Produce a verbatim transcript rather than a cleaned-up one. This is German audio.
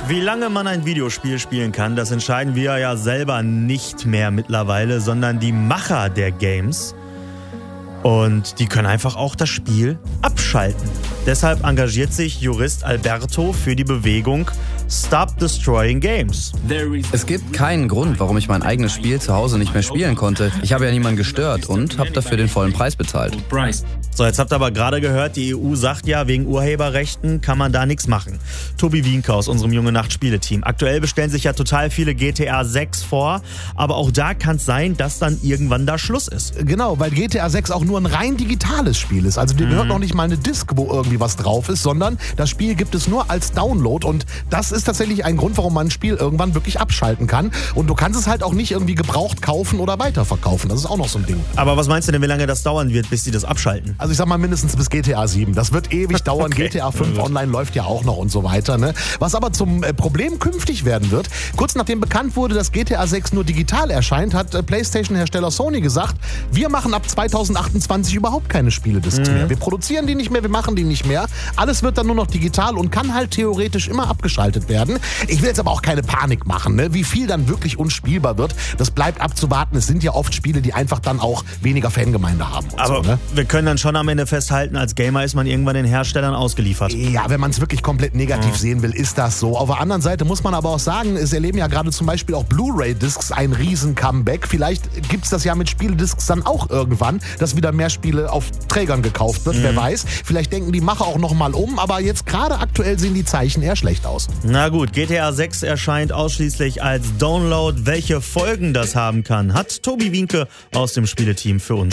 Wie lange man ein Videospiel spielen kann, das entscheiden wir ja selber nicht mehr mittlerweile, sondern die Macher der Games. Und die können einfach auch das Spiel abschalten. Deshalb engagiert sich Jurist Alberto für die Bewegung Stop Destroying Games. Es gibt keinen Grund, warum ich mein eigenes Spiel zu Hause nicht mehr spielen konnte. Ich habe ja niemanden gestört und habe dafür den vollen Preis bezahlt. So, jetzt habt ihr aber gerade gehört, die E U sagt ja, wegen Urheberrechten kann man da nichts machen. Tobi Wienke aus unserem Junge Nacht Spiele-Team. Aktuell bestellen sich ja total viele G T A sechs vor, aber auch da kann es sein, dass dann irgendwann da Schluss ist. Genau, weil G T A sechs auch nur ein rein digitales Spiel ist. Also dir gehört noch nicht mal eine Disc, wo irgendwie was drauf ist, sondern das Spiel gibt es nur als Download und das ist tatsächlich ein Grund, warum man ein Spiel irgendwann wirklich abschalten kann. Und du kannst es halt auch nicht irgendwie gebraucht kaufen oder weiterverkaufen. Das ist auch noch so ein Ding. Aber was meinst du denn, wie lange das dauern wird, bis sie das abschalten? Also ich sag mal mindestens bis G T A sieben. Das wird ewig dauern. Okay. G T A fünf Online läuft ja auch noch und so weiter. Ne? Was aber zum äh, Problem künftig werden wird, kurz nachdem bekannt wurde, dass G T A sechs nur digital erscheint, hat äh, PlayStation-Hersteller Sony gesagt, wir machen ab zweitausendachtundzwanzig überhaupt keine Spielediscs mhm. mehr. Wir produzieren die nicht mehr, wir machen die nicht mehr. Alles wird dann nur noch digital und kann halt theoretisch immer abgeschaltet werden. Ich will jetzt aber auch keine Panik machen, ne? Wie viel dann wirklich unspielbar wird, das bleibt abzuwarten. Es sind ja oft Spiele, die einfach dann auch weniger Fangemeinde haben. Und aber so, ne? Wir können dann schon am Ende festhalten, als Gamer ist man irgendwann den Herstellern ausgeliefert. Ja, wenn man es wirklich komplett negativ mhm. sehen will, ist das so. Auf der anderen Seite muss man aber auch sagen, es erleben ja gerade zum Beispiel auch Blu-ray-Discs ein Riesen-Comeback. Vielleicht gibt es das ja mit Spielediscs dann auch irgendwann, dass wieder mehr Spiele auf Trägern gekauft wird. Mhm. Wer weiß, vielleicht denken die Macher auch noch mal um, aber jetzt gerade aktuell sehen die Zeichen eher schlecht aus. Na gut, G T A sechs erscheint ausschließlich als Download. Welche Folgen das haben kann, hat Tobi Wienke aus dem Spieleteam für uns